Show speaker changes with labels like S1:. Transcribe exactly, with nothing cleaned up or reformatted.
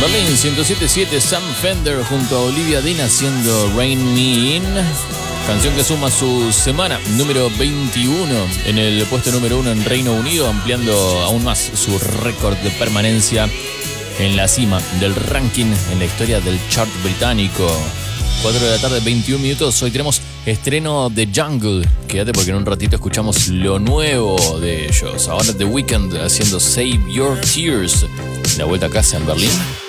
S1: Berlín ciento siete punto siete, Sam Fender junto a Olivia Dean haciendo Rain Me In. Canción que suma su semana número veintiuno en el puesto número uno en Reino Unido, ampliando aún más su récord de permanencia en la cima del ranking en la historia del chart británico. cuatro de la tarde, veintiún minutos. Hoy tenemos estreno de Jungle. Quédate porque en un ratito escuchamos lo nuevo de ellos. Ahora The Weeknd haciendo Save Your Tears. La vuelta a casa en Berlín.